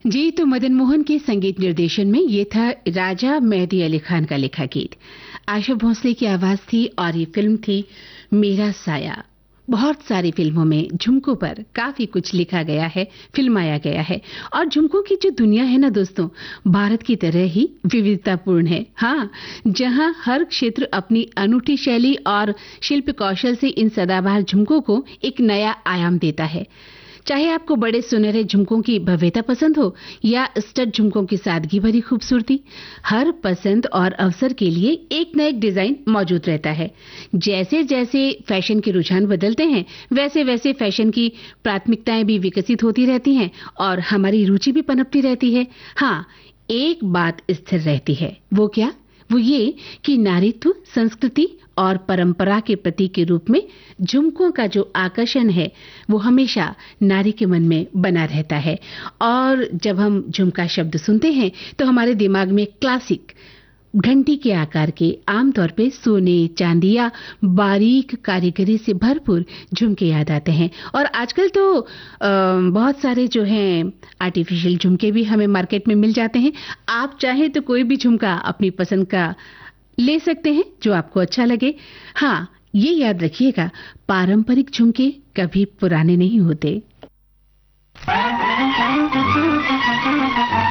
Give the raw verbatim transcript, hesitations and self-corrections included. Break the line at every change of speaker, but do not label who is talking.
जी, तो मदन मोहन के संगीत निर्देशन में ये था राजा मेहदी अली खान का लिखा गीत। आशा भोसले की आवाज थी और ये फिल्म थी मेरा साया। बहुत सारी फिल्मों में झुमकों पर काफी कुछ लिखा गया है, फिल्माया गया है। और झुमकों की जो दुनिया है ना दोस्तों, भारत की तरह ही विविधतापूर्ण है। हाँ, जहां हर क्षेत्र अपनी अनूठी शैली और शिल्प कौशल से इन सदाबहार झुमकों को एक नया आयाम देता है। चाहे आपको बड़े सुनहरे झुमकों की भव्यता पसंद हो या स्टड झुमकों की सादगी भरी खूबसूरती, हर पसंद और अवसर के लिए एक न एक डिजाइन मौजूद रहता है। जैसे जैसे फैशन के रुझान बदलते हैं, वैसे वैसे फैशन की प्राथमिकताएं भी विकसित होती रहती हैं और हमारी रुचि भी पनपती रहती है। हाँ, एक बात स्थिर रहती है। वो क्या? वो ये कि नारीत्व, संस्कृति और परंपरा के प्रतीक के रूप में झुमकों का जो आकर्षण है वो हमेशा नारी के मन में बना रहता है। और जब हम झुमका शब्द सुनते हैं तो हमारे दिमाग में क्लासिक घंटी के आकार के, आमतौर पे सोने चांदी या बारीक कारीगरी से भरपूर झुमके याद आते हैं। और आजकल तो आ, बहुत सारे जो हैं आर्टिफिशियल झुमके भी हमें मार्केट में मिल जाते हैं। आप चाहें तो कोई भी झुमका अपनी पसंद का ले सकते हैं जो आपको अच्छा लगे। हाँ, ये याद रखिएगा, पारंपरिक झुमके कभी पुराने नहीं होते।